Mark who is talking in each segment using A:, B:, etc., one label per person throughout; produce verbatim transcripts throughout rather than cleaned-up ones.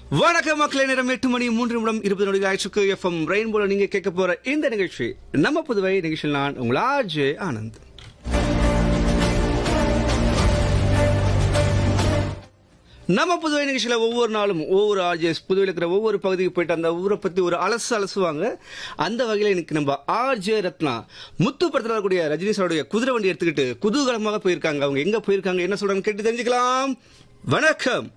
A: வணக்கம் மக்களே, நேரம் எட்டு மணி மூன்று நிமிடம் இருபது நொடிகள் ஆயிடுச்சு. எஃப்எம் ரெயின்போல நீங்க கேட்க போற இந்த நிகழ்ச்சி நம்ம புதுவை நிகழ்ச்சியில் நான் உங்கள் ஆர்ஜே ஆனந்த். நம்ம புதுவை நிகழ்ச்சியில ஒவ்வொரு நாளும் ஒவ்வொரு ஆர்ஜேஸ் புதுவையில் இருக்கிற ஒவ்வொரு பகுதிக்கு போயிட்டு அந்த ஊரை பத்தி ஒரு அலசு அலசுவாங்க. அந்த வகையில இன்னைக்கு நம்ம ஆர்ஜே ரத்னா முத்து படத்தில் இருக்கக்கூடிய ரஜினி சாருடைய குதிரை வண்டி எடுத்துக்கிட்டு குதூகலமாக போயிருக்காங்க. அவங்க எங்க போயிருக்காங்க, என்ன சொல்றாங்க கேட்டு தெரிஞ்சுக்கலாம். வணக்கம்.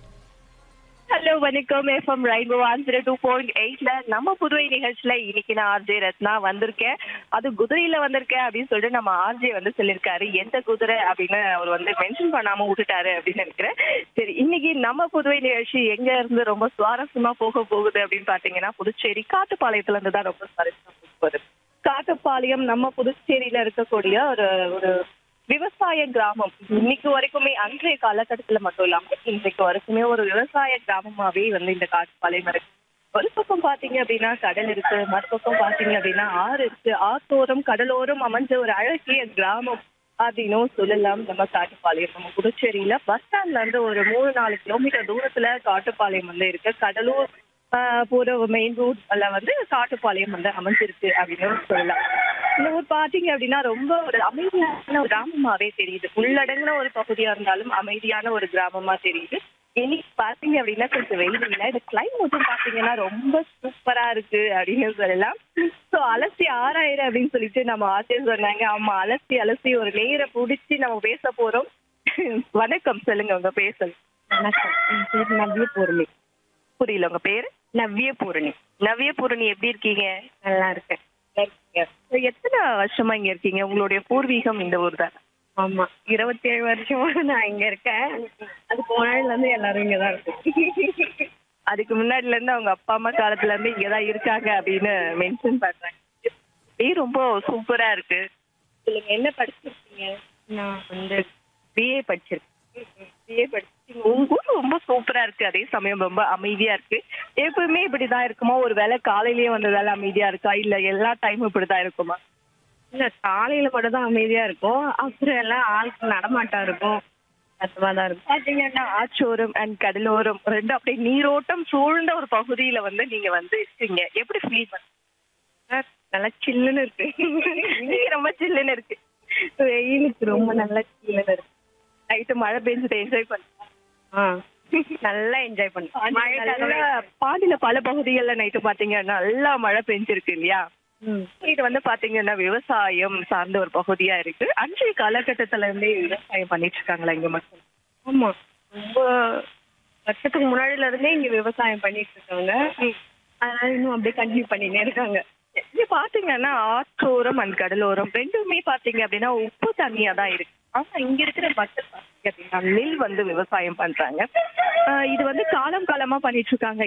B: ஹலோ, வணக்கம். FM rainbow one zero two point எயிட்ல நம்ம புதுவை நிகழ்ச்சியில இன்னைக்கு நான் ஆர்ஜே ரத்னா வந்திருக்கேன். அது குதிரையில வந்திருக்கேன் அப்படின்னு சொல்லிட்டு நம்ம ஆர்ஜே வந்து சொல்லியிருக்காரு. எந்த குதிரை அப்படின்னு அவர் வந்து மென்ஷன் பண்ணாம விட்டுட்டாரு அப்படின்னு நினைக்கிறேன். சரி, இன்னைக்கு நம்ம புதுவை நிகழ்ச்சி எங்க இருந்து ரொம்ப சுவாரஸ்யமா போக போகுது அப்படின்னு பாத்தீங்கன்னா புதுச்சேரி காட்டுப்பாளையத்துல இருந்து தான் ரொம்ப சுவாரஸ்யமா போகுது. காட்டுப்பாளையம் நம்ம புதுச்சேரியில இருக்கக்கூடிய ஒரு ஒரு விவசாய கிராமம். இன்னைக்கு வரைக்குமே அன்றைய காலகட்டத்துல மட்டும் இல்லாம இன்றைக்கு வரைக்குமே ஒரு விவசாய கிராமமாவே வந்து இந்த காட்டுப்பாளையம் இருக்கு. ஒரு பக்கம் பாத்தீங்க அப்படின்னா கடல் இருக்கு, மறுபக்கம் பாத்தீங்க அப்படின்னா ஆறு இருக்கு. ஆத்தோரம் கடலோரம் அமைஞ்ச ஒரு அழகிய கிராமம் அப்படின்னும் சொல்லலாம் நம்ம காட்டுப்பாளையம். நம்ம புதுச்சேரியில பஸ் ஸ்டாண்ட்ல இருந்து ஒரு மூணு நாலு கிலோமீட்டர் தூரத்துல காட்டுப்பாளையம் வந்து இருக்கு. கடலூர் ஆஹ் போற மெயின் ரோட்ல வந்து காட்டுப்பாளையம் வந்து அமைஞ்சிருக்கு அப்படின்னு சொல்லலாம். இந்த ஊர் பாத்தீங்க அப்படின்னா ரொம்ப ஒரு அமைதியான ஒரு கிராமமாவே தெரியுது. உள்ளடங்கின ஒரு பகுதியா இருந்தாலும் அமைதியான ஒரு கிராமமா தெரியுது. இன்னைக்கு பாத்தீங்க அப்படின்னா கொஞ்சம் வெயில் இல்லை, இந்த கிளைமேட்டும் பாத்தீங்கன்னா ரொம்ப சூப்பரா இருக்கு அப்படின்னு சொல்லலாம். சோ அலசி ஆறாயிரம் அப்படின்னு சொல்லிட்டு நம்ம ஆசிரியர் சொன்னாங்க. ஆமா, அலசி அலசி ஒரு நேரம் பிடிச்சி நம்ம பேச போறோம். வணக்கம், சொல்லுங்க உங்க பேர் சொல்லுங்க.
C: வணக்கம், என் பேர் நவ்ய பூரணி.
B: புரியல, உங்க பேரு?
C: நவ்ய பூரணி.
B: நவ்ய பூரணி, எப்படி இருக்கீங்க?
C: நல்லா இருக்கேன்.
B: So, எத்தனை வருஷமா இங்க இருக்கீங்க? உங்களுடைய பூர்வீகம் இந்த ஊர் தான்?
C: ஆமா, இருபத்தி ஏழு வருஷமா நான் இங்க இருக்கேன். அதுக்கு முன்னாடில இருந்து எல்லாரும் இங்கதான் இருக்கோம்.
B: அதுக்கு முன்னாடில இருந்து அவங்க அப்பா அம்மா காலத்துல இருந்து இங்கதான் இருக்காங்க அப்படின்னு மென்ஷன் பண்றாங்க. பேர் ரொம்ப சூப்பரா இருக்கு.
C: சொல்லுங்க, என்ன படிச்சிருக்கீங்க? நான் வந்து பிஏ படிச்சிருக்கேன்.
B: பிஏ படிச்சிருக்கீங்க. உங்க ஊர் ரொம்ப சூப்பரா இருக்கு, அதே சமயம் ரொம்ப அமைதியா இருக்கு. எப்பவுமே இப்படிதான் இருக்குமா? ஒரு வேளை காலையிலேயே வந்ததால அமைதியா இருக்கா, இல்ல எல்லா டைமும் இப்படிதான் இருக்குமா?
C: இல்ல, காலையில மட்டும் தான் அமைதியா இருக்கும். அப்புறம் எல்லாம் ஆளுக்கு நடமாட்டா இருக்கும், கஷ்டமாதான் இருக்கும்.
B: பாத்தீங்கன்னா ஆற்றோரம் அண்ட் கடலோரம் ரெண்டு அப்படியே நீரோட்டம் சூழ்ந்த ஒரு பகுதியில வந்து நீங்க வந்து இருக்கீங்க. எப்படி ஃபீல் பண்ண?
C: நல்லா சில்லுன்னு இருக்கு.
B: இன்னைக்கு ரொம்ப சில்லுன்னு இருக்கு.
C: வெயிலுக்கு ரொம்ப நல்லா சில்லுன்னு இருக்கு.
B: நைட்டு மழை பெஞ்சுட்டு என்ஜாய் பண்ண
C: ஆ, நல்லா என்ஜாய் பண்ணுவேன்.
B: பாண்டியில பல பகுதிகள்ல நைட்டு பாத்தீங்கன்னா நல்லா மழை பெஞ்சிருக்கு இல்லையா?
C: ம்.
B: இது வந்து பாத்தீங்கன்னா விவசாயம் சார்ந்த ஒரு பகுதியா இருக்கு. அன்றைய காலகட்டத்துல இருந்தே விவசாயம் பண்ணிட்டு இருக்காங்களா இங்க மக்கள்?
C: ஆமா, ரொம்ப வருஷத்துக்கு முன்னாடில இருந்தே இங்க விவசாயம் பண்ணிட்டு இருக்காங்க. அதனால இன்னும் அப்படியே கண்டினியூ பண்ணினே இருக்காங்க.
B: இது பாத்தீங்கன்னா ஆற்றோரம் அண்ட் கடலோரம் ரெண்டுமே பாத்தீங்க அப்படின்னா உப்பு தண்ணியா தான் இருக்கு. ஆனா இங்க இருக்கிற மக்கள் பாத்தீங்க அப்படின்னா நெல் வந்து விவசாயம் பண்றாங்க. ஆஹ் இது வந்து காலம் காலமா பண்ணிட்டு இருக்காங்க.